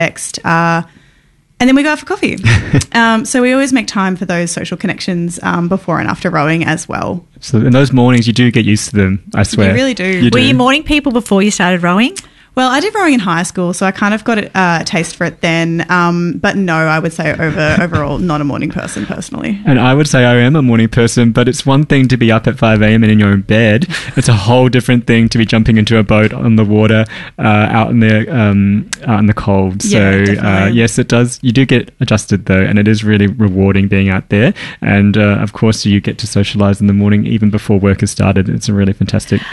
next. And then we go out for coffee. So we always make time for those social connections before and after rowing as well. So in those mornings, you do get used to them, I swear. You really do. Were you morning people before you started rowing? Well, I did rowing in high school, so I kind of got a taste for it then. But no, I would say overall not a morning person personally. And I would say I am a morning person, but it's one thing to be up at 5 a.m. and in your own bed. It's a whole different thing to be jumping into a boat on the water out in the cold. So, yes, it does. You do get adjusted, though, and it is really rewarding being out there. And, of course, you get to socialise in the morning even before work has started. It's a really fantastic...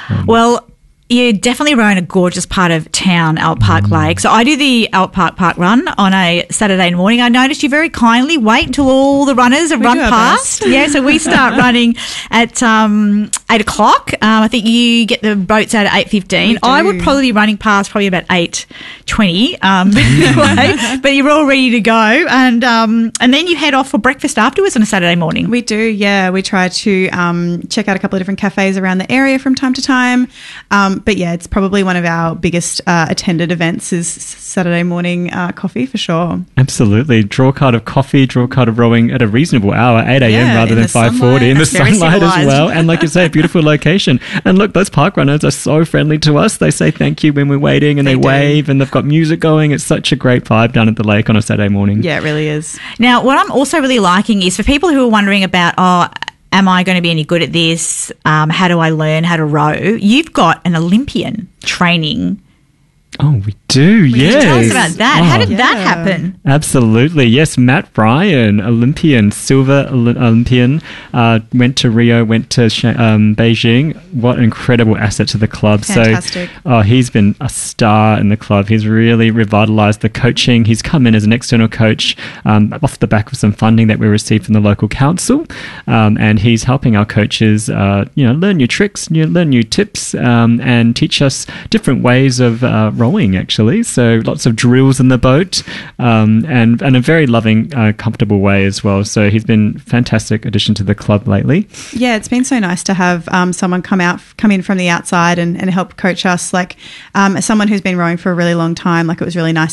You definitely row in a gorgeous part of town, Albert Park Lake. So I do the Albert Park run on a Saturday morning. I noticed you very kindly wait until all the runners have run past. Yeah, so we start running at 8 o'clock. I think you get the boats out at 8:15. I would probably be running past probably about 8:20. Anyway, but you're all ready to go, and then you head off for breakfast afterwards on a Saturday morning. We do, yeah. We try to check out a couple of different cafes around the area from time to time. But yeah, it's probably one of our biggest attended events is Saturday morning coffee for sure. Absolutely. Draw card of coffee, draw card of rowing at a reasonable hour, 8 a.m. rather than 5:40 in the sunlight as well. And like you say, a beautiful location. And look, those park runners are so friendly to us. They say thank you when we're waiting and they wave and they've got music going. It's such a great vibe down at the lake on a Saturday morning. Yeah, it really is. Now, what I'm also really liking is for people who are wondering about, am I going to be any good at this? How do I learn how to row? You've got an Olympian training. Oh, we do, yes. Tell us about that. How did that happen? Absolutely, yes. Matt Ryan, Olympian, silver Olympian, went to Rio, went to Beijing. What an incredible asset to the club. Fantastic. So, he's been a star in the club. He's really revitalised the coaching. He's come in as an external coach off the back of some funding that we received from the local council, and he's helping our coaches, learn new tricks, learn new tips, and teach us different ways of rowing, actually. So lots of drills in the boat, and a very loving, comfortable way as well. So he's been a fantastic addition to the club lately. Yeah, it's been so nice to have someone come in from the outside and help coach us. Like as someone who's been rowing for a really long time, like it was really nice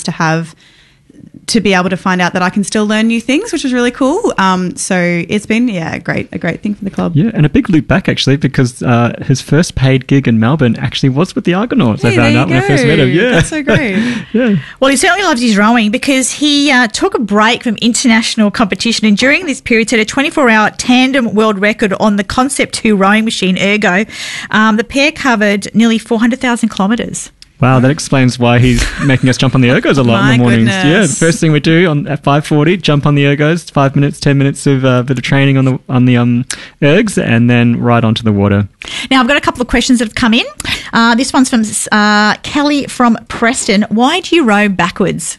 to be able to find out that I can still learn new things, which was really cool. So it's been, a great thing for the club. Yeah, and a big loop back, actually, because his first paid gig in Melbourne actually was with the Argonauts. Hey, I found out when I first met him. Yeah. That's so great. Yeah. Well, he certainly loves his rowing because he took a break from international competition and during this period set a 24-hour tandem world record on the Concept 2 rowing machine, Ergo. The pair covered nearly 400,000 kilometres. Wow, that explains why he's making us jump on the ergos a lot in the mornings. Goodness. Yeah, the first thing we do at 5:40, jump on the ergos, 5 minutes, 10 minutes of bit of training on the ergs, and then right onto the water. Now, I've got a couple of questions that have come in. This one's from Kelly from Preston. Why do you row backwards?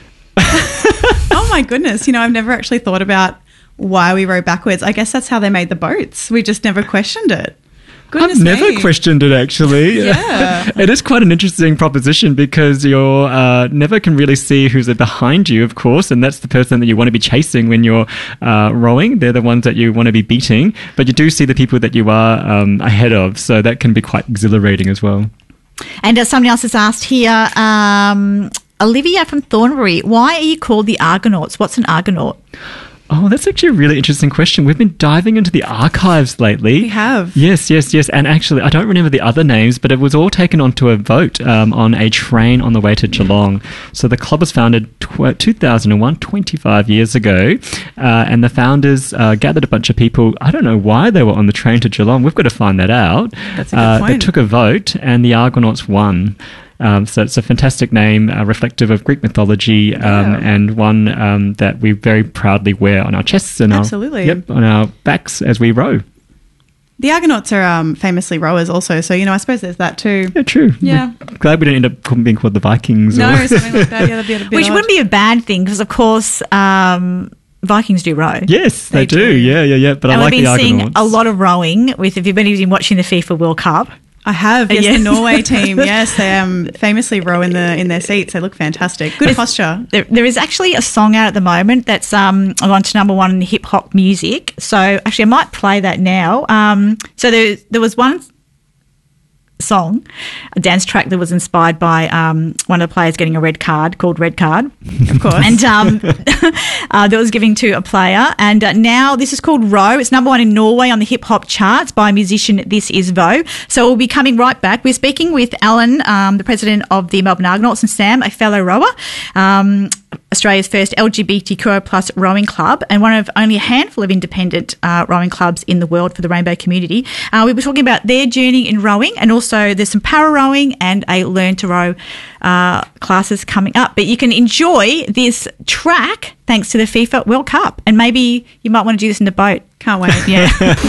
Oh my goodness! I've never actually thought about why we row backwards. I guess that's how they made the boats. We just never questioned it. Goodness I've never me. questioned it, actually. Yeah. It is quite an interesting proposition because you're never can really see who's behind you, of course, and that's the person that you want to be chasing when you're rowing. They're the ones that you want to be beating, but you do see the people that you are ahead of, so that can be quite exhilarating as well. And somebody else has asked here, Olivia from Thornbury, why are you called the Argonauts? What's an Argonaut? Oh, that's actually a really interesting question. We've been diving into the archives lately. We have. Yes. And actually, I don't remember the other names, but it was all taken onto a boat on a train on the way to Geelong. So the club was founded 2001, 25 years ago, and the founders gathered a bunch of people. I don't know why they were on the train to Geelong. We've got to find that out. That's a good point. They took a vote, and the Argonauts won. So it's a fantastic name, reflective of Greek mythology, and one that we very proudly wear on our chests and on our backs as we row. The Argonauts are famously rowers also, so, I suppose there's that too. Yeah, true. Yeah. We're glad we don't end up being called the Vikings. No, something like that. Yeah, that'd be a bit Which odd. wouldn't be a bad thing because, of course, Vikings do row. Yes, they do. Yeah. But and I like the Argonauts. we've been seeing a lot of rowing if you've been watching the FIFA World Cup. I have, yes, Yes. the Norway team. Yes, they famously row in their seats. They look fantastic. Good posture. There is actually a song out at the moment that's gone to number one in hip hop music. So actually, I might play that now. So there was one song, a dance track that was inspired by one of the players getting a red card called Red Card, Of course. and that was given to a player. And now this is called Row. It's number 1 in Norway on the hip hop charts by musician This Is Vo. So we'll be coming right back. We're speaking with Alan, the president of the Melbourne Argonauts, and Sam, a fellow rower, Australia's first LGBTQ plus rowing club, and one of only a handful of independent rowing clubs in the world for the rainbow community. We were talking about their journey in rowing, and also there's some para rowing and a learn to row classes coming up. But you can enjoy this track thanks to the FIFA World Cup, and maybe you might want to do this in the boat. Can't wait. Yeah.